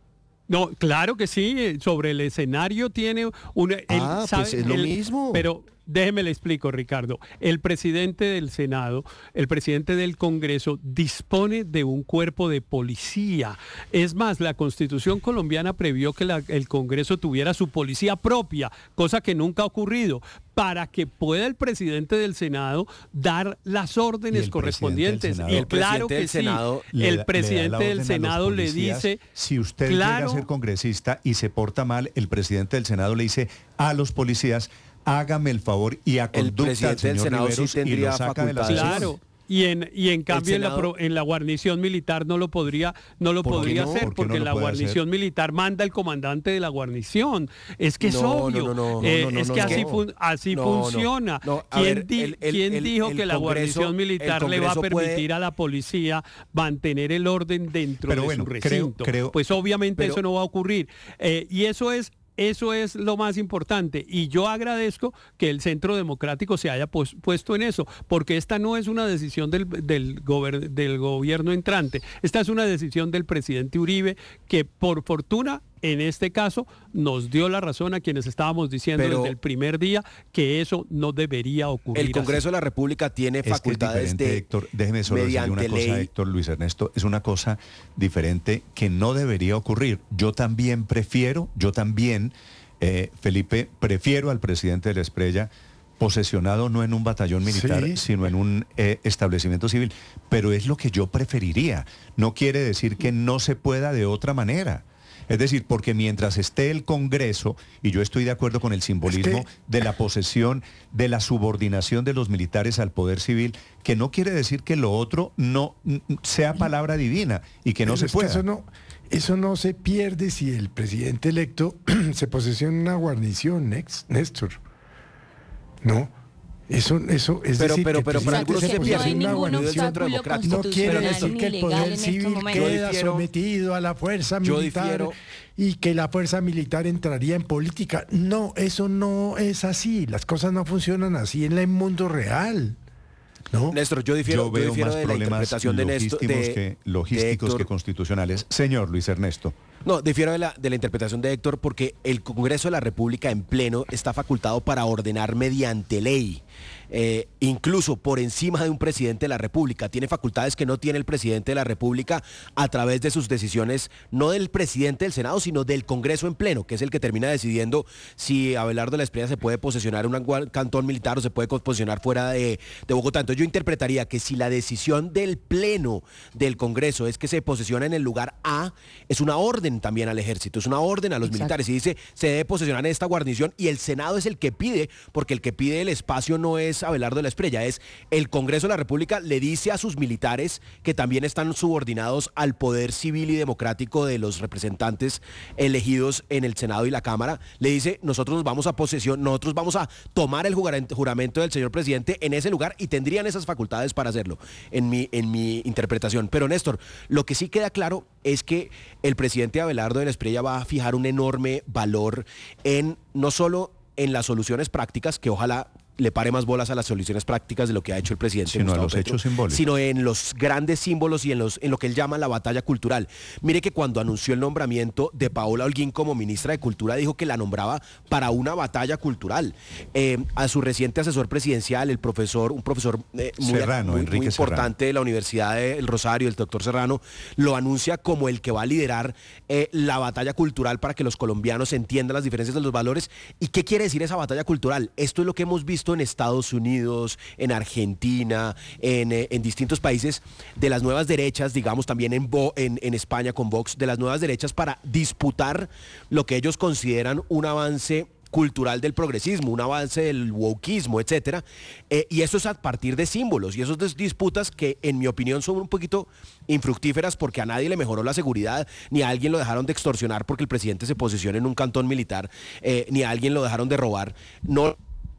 No, claro que sí, eh, sobre el escenario tiene una... él Ah, pues es lo mismo. Pero déjeme le explico, Ricardo. El presidente del Senado, el presidente del Congreso, dispone de un cuerpo de policía. Es más, la Constitución colombiana previó que la- el Congreso tuviera su policía propia, cosa que nunca ha ocurrido, para que pueda el presidente del Senado dar las Y órdenes el correspondientes. presidente del Y Senado- claro El que presidente del sí, Senado Le da- el le da presidente la del orden a los Senado le policías, dice... si usted llega claro, a ser congresista y se porta mal, el presidente del Senado le dice a los policías, hágame el favor y a El conducta al presidente del señor Senado sí Riveros y tendría lo saca de la facultades. sesión. claro. Y en, y en cambio en la, Senado- pro- en la guarnición militar no lo podría, no lo ¿Por qué podría no? hacer, ¿Por qué porque no en lo la puede guarnición hacer? militar manda el comandante de la guarnición. Es que es No, no, obvio. no, no, Eh, no, no, es no, que no. así, fun- así No, no, funciona. no. A ¿Quién, ver, di- el- el- quién el- dijo el que la Congreso- guarnición el militar le va a Congreso puede- permitir a la policía mantener el orden dentro Pero de bueno, su creo- recinto? creo- pues obviamente pero- eso no va a ocurrir. Eh, y eso es Eso es lo más importante y yo agradezco que el Centro Democrático se haya pues, puesto en eso, porque esta no es una decisión del, del, gober, del gobierno entrante, esta es una decisión del presidente Uribe que por fortuna en este caso nos dio la razón a quienes estábamos diciendo Pero- desde el primer día que eso no debería ocurrir. El Congreso así. de la República tiene Es que es facultades diferente, de Héctor, déjeme solo decirle una mediante cosa, ley. Héctor, Luis Ernesto, es una cosa diferente que no debería ocurrir. Yo también prefiero, yo también, eh, Felipe, prefiero al presidente de la Esprella posesionado no en un batallón militar, Sí. sino en un eh, establecimiento civil. Pero es lo que yo preferiría. No quiere decir que no se pueda de otra manera. Es decir, porque mientras esté el Congreso, y yo estoy de acuerdo con el simbolismo Es que- de la posesión, de la subordinación de los militares al poder civil, que no quiere decir que lo otro no mm, sea palabra divina y que no Pero se es que pueda. eso no, eso no se pierde si el presidente electo se posesiona una guarnición, Nex- Néstor. No, eso, eso es Pero- decir, pero- que el pero para presidente algunos se se no pierde hay posesiona una ningún guarnición. Centro obstáculo Democrático. No quiere constitucional decir ni que el legal poder en este civil momento. Yo queda difiero- sometido a la fuerza yo militar difiero- y que la fuerza militar entraría en política. No, eso no es así. Las cosas no funcionan así en el mundo real. ¿No? Néstor, yo difiero, Yo yo veo difiero más de la problemas interpretación de Néstor. logísticos, de- que, de logísticos Héctor. que constitucionales. Señor Luis Ernesto. No, difiero de la, de la interpretación de Héctor porque el Congreso de la República en pleno está facultado para ordenar mediante ley, eh, incluso por encima de un presidente de la República. Tiene facultades que no tiene el presidente de la República a través de sus decisiones, no del presidente del Senado, sino del Congreso en pleno, que es el que termina decidiendo si Abelardo de la Espriella se puede posesionar en un gua- cantón militar o se puede posesionar fuera de, de Bogotá. Entonces yo interpretaría que si la decisión del pleno del Congreso es que se posesiona en el lugar A, es una orden también al ejército, es una orden a los Exacto. militares y dice se debe posesionar en esta guarnición y el Senado es el que pide, porque el que pide el espacio no es Abelardo de la Espriella, es el Congreso de la República le dice a sus militares que también están subordinados al poder civil y democrático de los representantes elegidos en el Senado y la Cámara, le dice nosotros nos vamos a posesión, nosotros vamos a tomar el juramento juramento del señor presidente en ese lugar y tendrían esas facultades para hacerlo, en mi, en mi interpretación. Pero Néstor, lo que sí queda claro es que el presidente Abelardo de la Espriella va a fijar un enorme valor en no solo en las soluciones prácticas, que ojalá le pare más bolas a las soluciones prácticas de lo que ha hecho el presidente. Sino Gustavo a los Petro, hechos simbólicos. Sino en los grandes símbolos y en, los, en lo que él llama la batalla cultural. Mire que cuando anunció el nombramiento de Paola Holguín como ministra de Cultura, dijo que la nombraba para una batalla cultural. Eh, a su reciente asesor presidencial, el profesor, un profesor eh, muy, Serrano, muy, Enrique muy importante Serrano. de la Universidad del Rosario, el doctor Serrano, lo anuncia como el que va a liderar eh, la batalla cultural para que los colombianos entiendan las diferencias de los valores. ¿Y qué quiere decir esa batalla cultural? Esto es lo que hemos visto en Estados Unidos, en Argentina, en, eh, en distintos países de las nuevas derechas, digamos también en, Bo, en, en España con Vox, de las nuevas derechas para disputar lo que ellos consideran un avance cultural del progresismo, un avance del wokismo, etcétera, eh, y eso es a partir de símbolos y esas disputas que en mi opinión son un poquito infructíferas porque a nadie le mejoró la seguridad, ni a alguien lo dejaron de extorsionar porque el presidente se posiciona en un cantón militar, eh, ni a alguien lo dejaron de robar. No.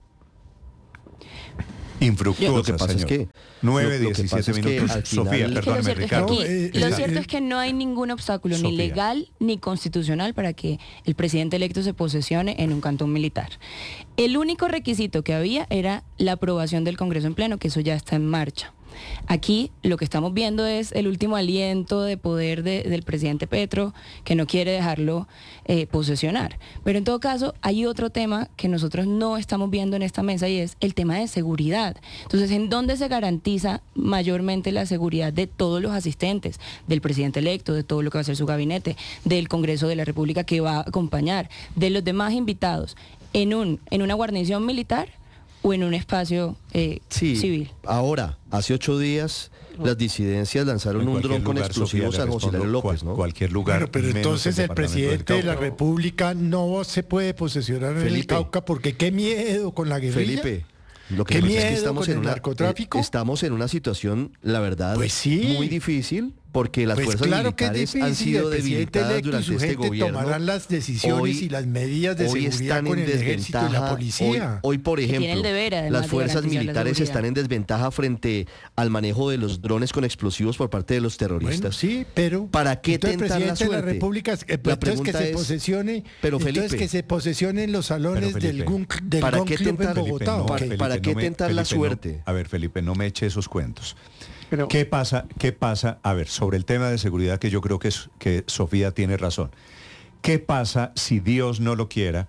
Infructuosa, lo que pasa señor. es que nueve, lo- lo que diecisiete pasa es que minutos. al final- Sofía, Es que lo perdóname, cierto, es que Ricardo. aquí- No, eh, lo eh, cierto eh, es que no hay ningún obstáculo ni Sofía. legal ni constitucional para que el presidente electo se posesione en un cantón militar. El único requisito que había era la aprobación del Congreso en pleno, que eso ya está en marcha. Aquí lo que estamos viendo es el último aliento de poder de- del presidente Petro, que no quiere dejarlo eh, posesionar. Pero en todo caso, hay otro tema que nosotros no estamos viendo en esta mesa y es el tema de seguridad. Entonces, ¿en dónde se garantiza mayormente la seguridad de todos los asistentes, del presidente electo, de todo lo que va a ser su gabinete, del Congreso de la República que va a acompañar, de los demás invitados, en, un, en una guarnición militar o en un espacio eh, Sí, civil? ahora, hace ocho días las disidencias lanzaron En un cualquier dron con lugar, explosivos Sofía, al le Auxiliario respondo, López, cual- ¿no? Cualquier lugar. Bueno, pero menos entonces el departamento del presidente de la Cauca. República no se puede posesionar en el Felipe. Cauca porque qué miedo con la guerrilla. Felipe, lo que ¿Qué pasa es miedo que estamos con en el una, narcotráfico? eh, estamos en una situación, la verdad, Pues sí. muy difícil, porque las Pues fuerzas claro que es militares difícil, han sido el presidente debilitadas electo y durante su este gente gobierno. tomarán las decisiones Hoy- y las medidas de hoy seguridad están con en el ejército y la desventaja. policía. Hoy, hoy, por Que tiene ejemplo, el deber, además, las de fuerzas garantizar la militares seguridad. están en desventaja frente al manejo de los drones con explosivos por parte de los terroristas. Bueno, sí, pero ¿Para qué entonces el tentar la presidente de la suerte? República, eh, La entonces que pregunta se es, posesione, pero entonces Felipe, que se posesione en los salones Pero, del Felipe, Gun, del ¿para Gun qué Club en tentar- Bogotá. Felipe, ¿o no, qué? Felipe, ¿para qué me- tentar la Felipe, no- suerte? a ver, Felipe, no me eche esos cuentos. Pero- ¿Qué pasa? ¿Qué pasa? A ver, sobre el tema de seguridad, que yo creo que, es, que Sofía tiene razón. ¿Qué pasa si Dios no lo quiera?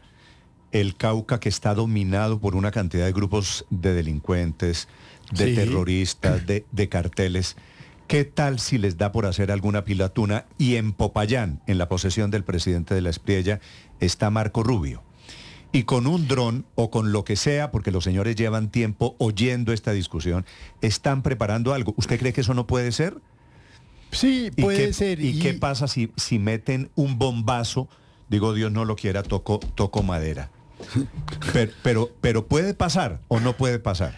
El Cauca, que está dominado por una cantidad de grupos de delincuentes, de Sí. terroristas, de, de carteles. ¿Qué tal si les da por hacer alguna pilatuna? Y en Popayán, en la posesión del presidente de la Espriella, está Marco Rubio. Y con un dron o con lo que sea, porque los señores llevan tiempo oyendo esta discusión, están preparando algo. ¿Usted cree que eso no puede ser? Sí, ¿Y puede qué, ser. ¿Y, qué pasa si, si meten un bombazo? Digo, Dios no lo quiera, toco, toco madera. Pero, pero, pero ¿puede pasar o no puede pasar?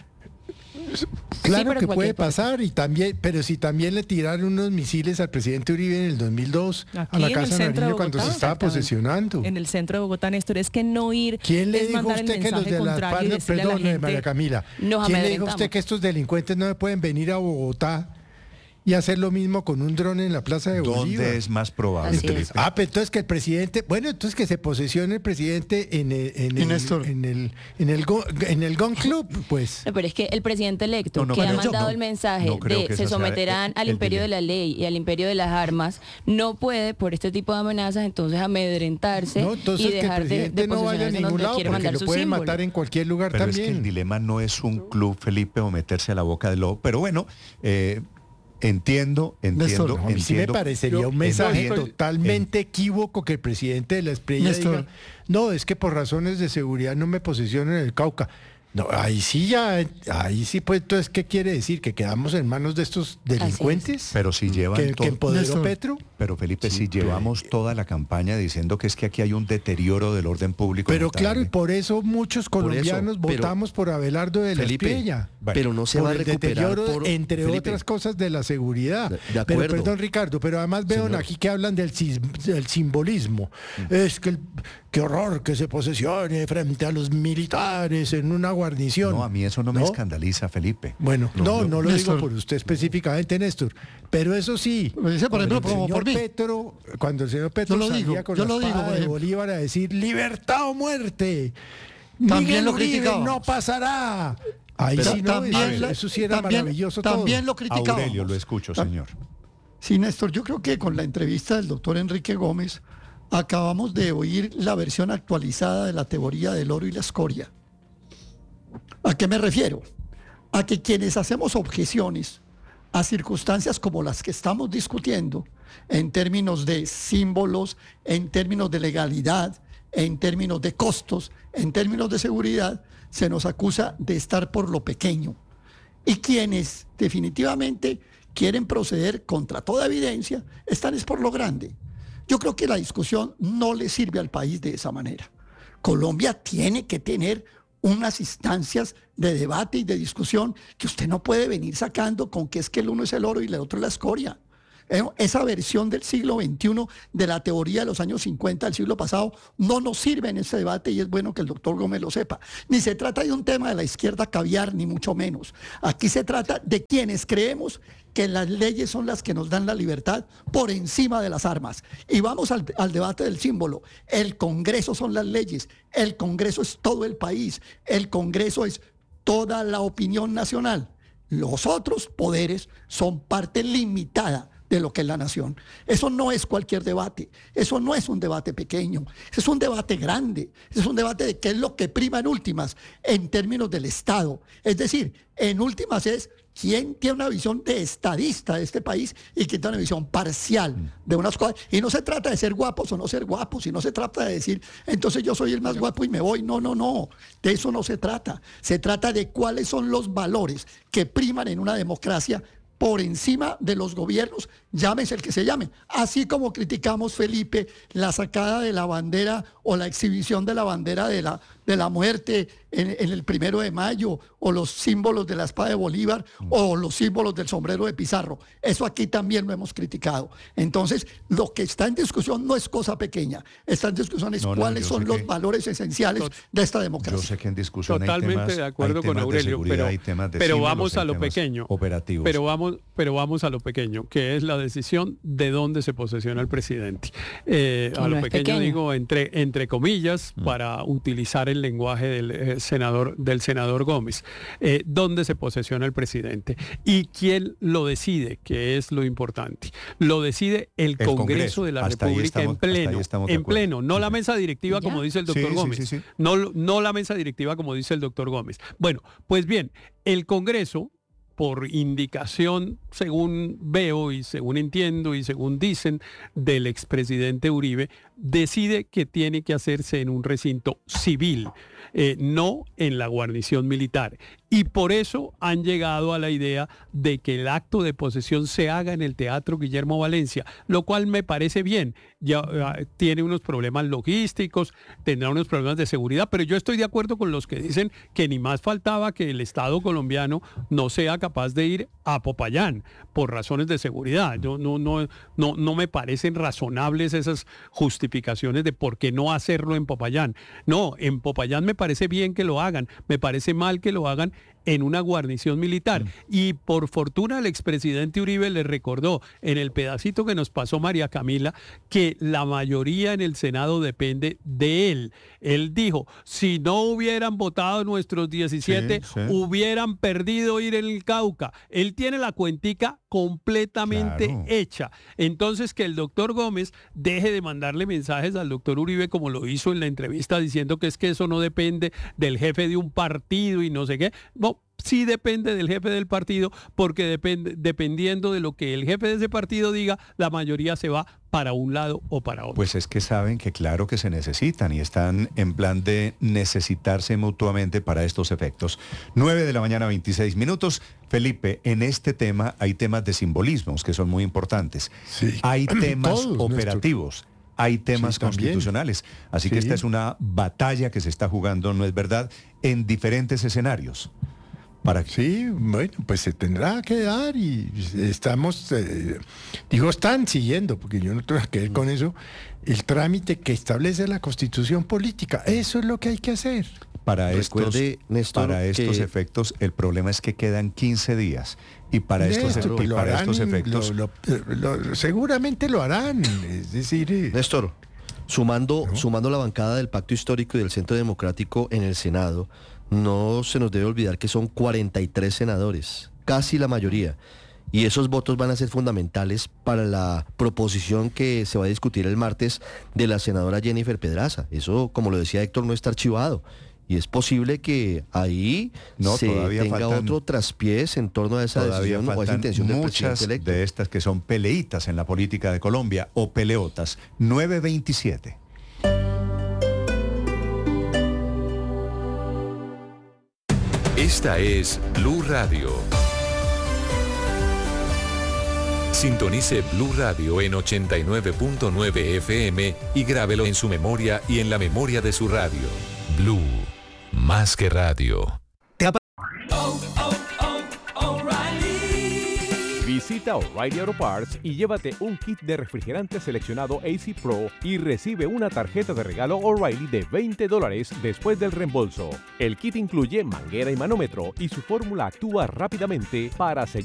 Claro pero que cualquier puede cosa. pasar, y también, pero si también le tiraron unos misiles al presidente Uribe en el dos mil dos Aquí a la en el Casa centro de Nariño cuando Bogotá. se estaba Exactamente. posesionando. En el centro de Bogotá, Néstor, es que no ir ¿Quién le es dijo a mandar el usted que los mensaje de las contrario y FARC, decirle a la perdón, gente, María Camila, nos ¿quién le dijo a amedrentamos? usted que estos delincuentes no pueden venir a Bogotá y hacer lo mismo con un dron en la Plaza de Bolívar? ¿Dónde es más probable, Así es. Felipe? Ah, pero entonces que el presidente, bueno, entonces que se posesione el presidente en el, en Y el, Néstor. en el, en el, go- en el Gun Club, pues. No, pero es que el presidente electo, No, no, que ha pero yo mandado no- el mensaje no creo de que se esa sea someterán el- al el imperio de dilema. la ley y al imperio de las armas, no puede, por este tipo de amenazas, entonces amedrentarse No, entonces y que el dejar de, presidente de no vaya a posicionarse ningún donde lado quiere porque mandar lo su pueden símbolo. matar en cualquier lugar Pero es también. que el dilema no es un club, Felipe, o meterse a la boca del lobo. Pero bueno, eh, entiendo, entiendo, Néstor, No, a mí sí me entiendo. parecería Yo un mensaje entiendo- totalmente equívoco que el presidente de la Espriella Néstor. diga, no, es que por razones de seguridad no me posiciono en el Cauca. No, ahí sí ya, ahí sí, pues entonces, ¿qué quiere decir? ¿Que quedamos en manos de estos delincuentes? Pero si llevan ¿Que, todo- que empoderó Néstor. Petro? Pero Felipe, si llevamos toda la campaña diciendo que es que aquí hay un deterioro del orden público. Pero notable. claro, y por eso muchos Por eso, colombianos pero- votamos por Abelardo de la Felipe, Espriella. Bueno, pero no se por va a el recuperar deterioro, por- entre Felipe, otras cosas, de la seguridad. De- de pero acuerdo. perdón, Ricardo, pero además veo Señor. aquí que hablan del, sis- del simbolismo. Es que el- qué horror que se posesione frente a los militares en una guarnición. No, a mí eso no me escandaliza, Felipe. Bueno, no, no, lo Néstor. digo por usted específicamente, Néstor. Pero eso sí, Lo dice, por cuando ejemplo, el como señor por mí. Petro, cuando el señor Petro Yo lo salía digo, con yo la lo digo, espada por de ejemplo. Bolívar a decir libertad o muerte, También Miguel lo Uribe criticábamos. no pasará. Ahí Pero sí no, también eso, la- eso sí era también- maravilloso también todo. lo criticábamos. Aurelio, lo escucho, Tam- señor. Sí, Néstor, yo creo que con la entrevista del doctor Enrique Gómez acabamos de oír la versión actualizada de la teoría del oro y la escoria. ¿A qué me refiero? A que quienes hacemos objeciones a circunstancias como las que estamos discutiendo, en términos de símbolos, en términos de legalidad, en términos de costos, en términos de seguridad, se nos acusa de estar por lo pequeño. Y quienes definitivamente quieren proceder contra toda evidencia, están es por lo grande. Yo creo que la discusión no le sirve al país de esa manera. Colombia tiene que tener unas instancias de debate y de discusión que usted no puede venir sacando con que es que el uno es el oro y el otro es la escoria. Eh, Esa versión del siglo veintiuno de la teoría de los años cincuenta del siglo pasado no nos sirve en ese debate y es bueno que el doctor Gómez lo sepa. Ni se trata de un tema de la izquierda caviar, ni mucho menos. Aquí se trata de quienes creemos que las leyes son las que nos dan la libertad por encima de las armas. Y vamos al, al debate del símbolo. El Congreso son las leyes, el Congreso es todo el país, el Congreso es toda la opinión nacional. Los otros poderes son parte limitada de lo que es la nación. Eso no es cualquier debate, eso no es un debate pequeño, es un debate grande, es un debate de qué es lo que prima en últimas en términos del Estado. Es decir, en últimas es quién tiene una visión de estadista de este país y quién tiene una visión parcial de unas cosas. Y no se trata de ser guapos o no ser guapos, y no se trata de decir, entonces yo soy el más guapo y me voy. No, no, no, de eso no se trata. Se trata de cuáles son los valores que priman en una democracia por encima de los gobiernos, llámese el que se llame. Así como criticamos, Felipe, la sacada de la bandera o la exhibición de la bandera de la, de la muerte en, en el primero de mayo, o los símbolos de la espada de Bolívar, o los símbolos del sombrero de Pizarro. Eso aquí también lo hemos criticado. Entonces, lo que está en discusión no es cosa pequeña. Está en discusión es No, no, cuáles yo son sé los que- valores esenciales de esta democracia. Yo sé que en discusión Totalmente hay temas, de acuerdo hay con temas de Aurelio, seguridad, pero, hay temas de pero símbolos, vamos hay a lo temas pequeño. operativos. Pero vamos, pero vamos a lo pequeño, que es la decisión de dónde se posesiona el presidente. Eh, a No lo es pequeño, pequeño. digo entre, entre comillas, Mm. para utilizar el lenguaje del eh, senador, del senador Gómez. Eh, ¿Dónde se posesiona el presidente? ¿Y quién lo decide? Que es lo importante. Lo decide el, El Congreso, Congreso. de la Hasta ahí República estamos- en hasta ahí pleno. estamos de En acuerdo. pleno, no Sí, la sí. mesa directiva ¿Ya? como dice el Sí, doctor sí, Gómez. sí, sí. No, no la mesa directiva como dice el doctor Gómez. Bueno, pues bien, el Congreso, por indicación, según veo y según entiendo y según dicen, del expresidente Uribe, decide que tiene que hacerse en un recinto civil, eh, no en la guarnición militar. Y por eso han llegado a la idea de que el acto de posesión se haga en el Teatro Guillermo Valencia, lo cual me parece bien. Ya eh, tiene unos problemas logísticos, tendrá unos problemas de seguridad, pero yo estoy de acuerdo con los que dicen que ni más faltaba que el Estado colombiano no sea capaz de ir a Popayán por razones de seguridad. Yo no, no, no, no me parecen razonables esas justificaciones de por qué no hacerlo en Popayán. No, en Popayán me parece bien que lo hagan, me parece mal que lo hagan en una guarnición militar. Y por fortuna el expresidente Uribe le recordó en el pedacito que nos pasó María Camila que la mayoría en el Senado depende de él. Él dijo, si no hubieran votado nuestros diecisiete, Sí, sí. hubieran perdido ir en el Cauca. Él tiene la cuentica completamente Claro. hecha. Entonces que el doctor Gómez deje de mandarle mensajes al doctor Uribe como lo hizo en la entrevista diciendo que es que eso no depende del jefe de un partido y no sé qué. No, sí depende del jefe del partido, porque depende, dependiendo de lo que el jefe de ese partido diga, la mayoría se va para un lado o para otro. Pues es que saben que claro que se necesitan y están en plan de necesitarse mutuamente para estos efectos. nueve de la mañana, veintiséis minutos. Felipe, en este tema hay temas de simbolismos que son muy importantes. Sí. Hay temas Todos, Néstor. operativos. Hay temas Sí, también. constitucionales. Así que Sí. esta es una batalla que se está jugando, ¿no es verdad?, en diferentes escenarios. Para que... Sí, bueno, pues se tendrá que dar y estamos, eh, digo, están siguiendo, porque yo no tengo que ver con eso, el trámite que establece la Constitución política. Eso es lo que hay que hacer. Para estos, Recuerde, Néstor, para estos que- efectos, el problema es que quedan quince días. Y para estos, Néstor, y lo para harán, estos efectos... lo- lo- lo- seguramente lo harán. Es decir, eh, Néstor, Sumando, ¿No? sumando la bancada del Pacto Histórico y del Centro Democrático en el Senado, no se nos debe olvidar que son cuarenta y tres senadores, casi la mayoría. Y esos votos van a ser fundamentales para la proposición que se va a discutir el martes de la senadora Jennifer Pedraza. Eso, como lo decía Héctor, no está archivado. Y es posible que ahí no, se tenga faltan, otro traspiés en torno a esa decisión o a esa intención del presidente electo. De estas que son peleitas en la política de Colombia o peleotas. nueve veintisiete. Esta es Blue Radio. Sintonice Blue Radio en ochenta y nueve punto nueve F M y grábelo en su memoria y en la memoria de su radio. Blue, más que radio. Visita O'Reilly Auto Parts y llévate un kit de refrigerante seleccionado A C Pro y recibe una tarjeta de regalo O'Reilly de veinte dólares después del reembolso. El kit incluye manguera y manómetro y su fórmula actúa rápidamente para sellar